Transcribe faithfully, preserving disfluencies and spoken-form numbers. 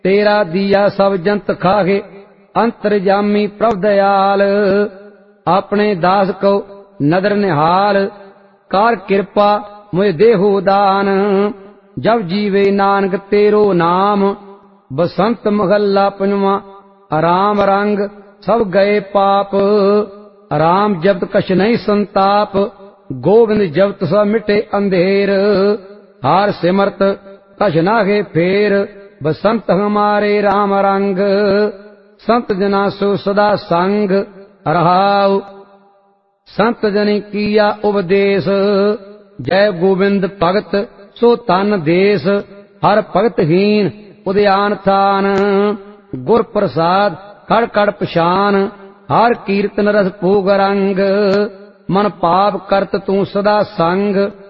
तेरा दिया सब जंत खाहे अंतरजामी प्रभ दयाल। अपने दास को नदर निहाल कार कृपा मुझ देहो दान। जब जीवे नानक तेरो नाम बसंत महला पंजवा। राम रंग सब गए पाप राम जब्त कछ नहीं संताप। गोविंद जब्त सब मिटे अंधेर हार सिमरत कछ नागे फेर। बसंत हमारे राम रंग संत जना सो सदा संग रहाऊ। संत जन किया उपदेश जय गोविंद भगत सो तन देश। हर भगत हीन उद्यान थान गुर प्रसाद कड़ कड़ पछान। हर कीर्तन रस भोग रंग मन पाप करत तू सदा संग।